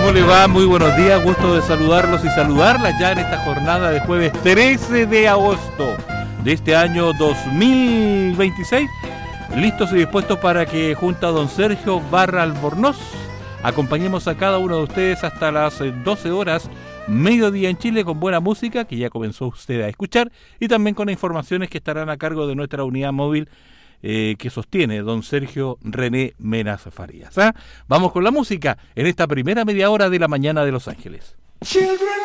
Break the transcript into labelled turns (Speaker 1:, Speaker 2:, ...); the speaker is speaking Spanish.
Speaker 1: ¿Cómo le va? Muy buenos días, gusto de saludarlos y saludarlas ya en esta jornada de jueves 13 de agosto de este año 2026. Listos y dispuestos para que junto a don Sergio Barra Albornoz acompañemos a cada uno de ustedes hasta las 12 horas, mediodía en Chile, con buena música que ya comenzó usted a escuchar y también con informaciones que estarán a cargo de nuestra unidad móvil que sostiene don Sergio René Menas Farías. Vamos con la música en esta primera media hora de la mañana de Los Ángeles.